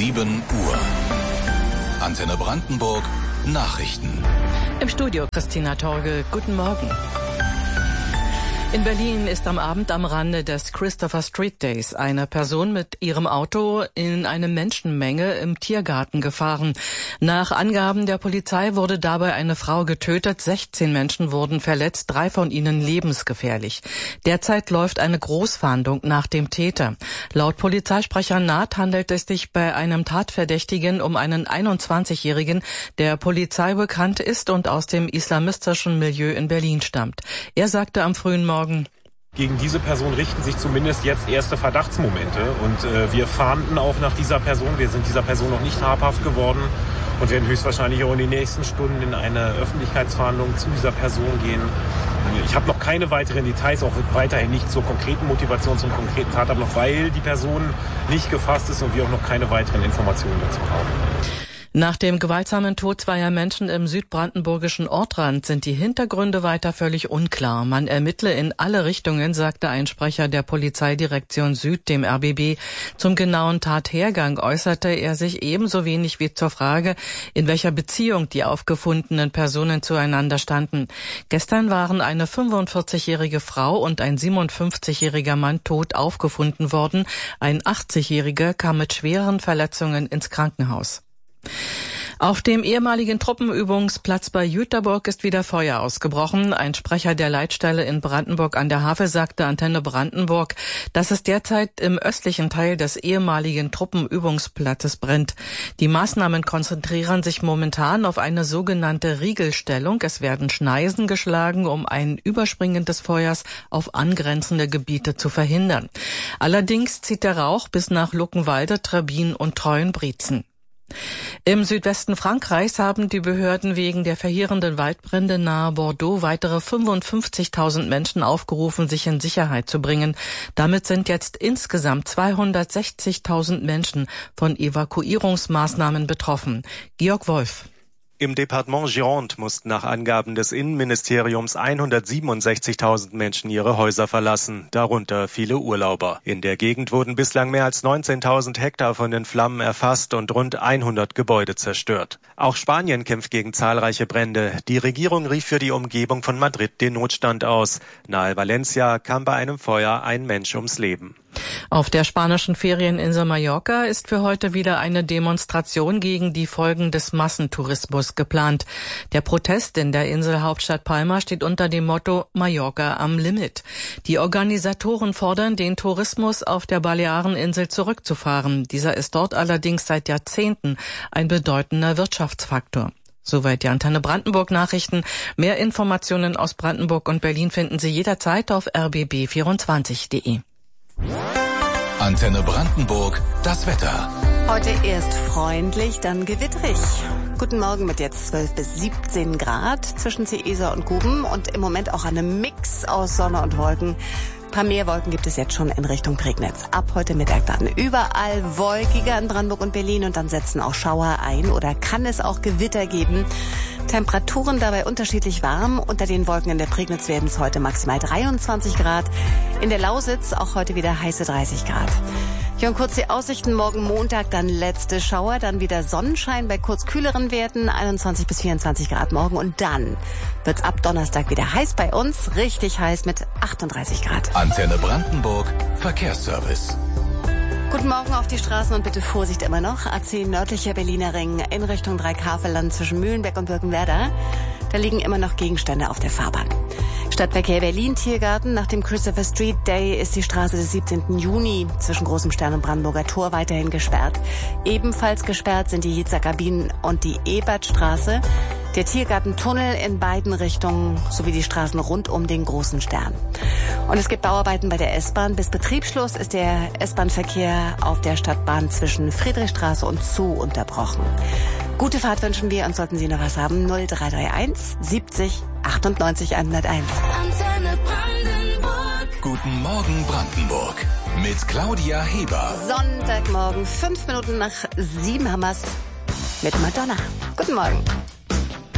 7 Uhr. Antenne Brandenburg Nachrichten. Im Studio Christina Torge. Guten Morgen. In Berlin ist am Abend am Rande des Christopher Street Days eine Person mit ihrem Auto in eine Menschenmenge im Tiergarten gefahren. Nach Angaben der Polizei wurde dabei eine Frau getötet, 16 Menschen wurden verletzt, 3 von ihnen lebensgefährlich. Derzeit läuft eine Großfahndung nach dem Täter. Laut Polizeisprecher Naht handelt es sich bei einem Tatverdächtigen um einen 21-Jährigen, der Polizei bekannt ist und aus dem islamistischen Milieu in Berlin stammt. Er sagte am frühen Morgen: Gegen diese Person richten sich zumindest jetzt erste Verdachtsmomente und wir fahnden auch nach dieser Person. Wir sind dieser Person noch nicht habhaft geworden und werden höchstwahrscheinlich auch in den nächsten Stunden in eine Öffentlichkeitsfahndung zu dieser Person gehen. Ich habe noch keine weiteren Details, auch weiterhin nicht zur konkreten Motivation, zum konkreten Tatablauf, weil die Person nicht gefasst ist und wir auch noch keine weiteren Informationen dazu haben. Nach dem gewaltsamen Tod zweier Menschen im südbrandenburgischen Ortrand sind die Hintergründe weiter völlig unklar. Man ermittle in alle Richtungen, sagte ein Sprecher der Polizeidirektion Süd dem RBB. Zum genauen Tathergang äußerte er sich ebenso wenig wie zur Frage, in welcher Beziehung die aufgefundenen Personen zueinander standen. Gestern waren eine 45-jährige Frau und ein 57-jähriger Mann tot aufgefunden worden. Ein 80-jähriger kam mit schweren Verletzungen ins Krankenhaus. Auf dem ehemaligen Truppenübungsplatz bei Jüterburg ist wieder Feuer ausgebrochen. Ein Sprecher der Leitstelle in Brandenburg an der Havel sagte Antenne Brandenburg, dass es derzeit im östlichen Teil des ehemaligen Truppenübungsplatzes brennt. Die Maßnahmen konzentrieren sich momentan auf eine sogenannte Riegelstellung. Es werden Schneisen geschlagen, um ein Überspringen des Feuers auf angrenzende Gebiete zu verhindern. Allerdings zieht der Rauch bis nach Luckenwalde, Trebbin und Treuenbrietzen. Im Südwesten Frankreichs haben die Behörden wegen der verheerenden Waldbrände nahe Bordeaux weitere 55.000 Menschen aufgerufen, sich in Sicherheit zu bringen. Damit sind jetzt insgesamt 260.000 Menschen von Evakuierungsmaßnahmen betroffen. Georg Wolf. Im Departement Gironde mussten nach Angaben des Innenministeriums 167.000 Menschen ihre Häuser verlassen, darunter viele Urlauber. In der Gegend wurden bislang mehr als 19.000 Hektar von den Flammen erfasst und rund 100 Gebäude zerstört. Auch Spanien kämpft gegen zahlreiche Brände. Die Regierung rief für die Umgebung von Madrid den Notstand aus. Nahe Valencia kam bei einem Feuer ein Mensch ums Leben. Auf der spanischen Ferieninsel Mallorca ist für heute wieder eine Demonstration gegen die Folgen des Massentourismus geplant. Der Protest in der Inselhauptstadt Palma steht unter dem Motto Mallorca am Limit. Die Organisatoren fordern, den Tourismus auf der Baleareninsel zurückzufahren. Dieser ist dort allerdings seit Jahrzehnten ein bedeutender Wirtschaftsfaktor. Soweit die Antenne Brandenburg Nachrichten. Mehr Informationen aus Brandenburg und Berlin finden Sie jederzeit auf rbb24.de. Antenne Brandenburg, das Wetter. Heute erst freundlich, dann gewitterig. Guten Morgen mit jetzt 12 bis 17 Grad zwischen Ciesar und Guben und im Moment auch einem Mix aus Sonne und Wolken. Ein paar mehr Wolken gibt es jetzt schon in Richtung Prignitz. Ab heute Mittag dann überall wolkiger in Brandenburg und Berlin und dann setzen auch Schauer ein oder kann es auch Gewitter geben. Temperaturen dabei unterschiedlich warm. Unter den Wolken in der Prignitz werden es heute maximal 23 Grad. In der Lausitz auch heute wieder heiße 30 Grad. Hier und kurz die Aussichten. Morgen Montag dann letzte Schauer, dann wieder Sonnenschein bei kurz kühleren Werten, 21 bis 24 Grad morgen. Und dann wird's ab Donnerstag wieder heiß bei uns, richtig heiß mit 38 Grad. Antenne Brandenburg, Verkehrsservice. Guten Morgen auf die Straßen und bitte Vorsicht immer noch. A10 nördlicher Berliner Ring in Richtung Dreikafelland zwischen Mühlenbeck und Birkenwerder. Da liegen immer noch Gegenstände auf der Fahrbahn. Stadtverkehr Berlin Tiergarten. Nach dem Christopher Street Day ist die Straße des 17. Juni zwischen Großem Stern und Brandenburger Tor weiterhin gesperrt. Ebenfalls gesperrt sind die Hitzer Kabinen und die Ebertstraße. Der Tiergartentunnel in beiden Richtungen sowie die Straßen rund um den Großen Stern. Und es gibt Bauarbeiten bei der S-Bahn. Bis Betriebsschluss ist der S-Bahn-Verkehr auf der Stadtbahn zwischen Friedrichstraße und Zoo unterbrochen. Gute Fahrt wünschen wir und sollten Sie noch was haben, 0331 70 98 101. Antenne Brandenburg. Guten Morgen Brandenburg mit Claudia Heber. Sonntagmorgen, 5 Minuten nach 7 haben wir's mit Madonna. Guten Morgen.